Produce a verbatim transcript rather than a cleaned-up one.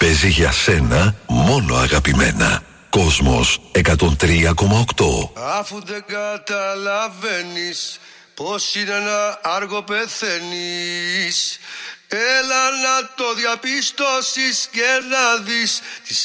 Παίζει για σένα μόνο αγαπημένα. Κόσμος εκατόν τρία κόμμα οκτώ. Αφού δεν καταλαβαίνεις πως είναι να άργο πεθαίνεις, έλα να το διαπιστώσεις και να δεις τις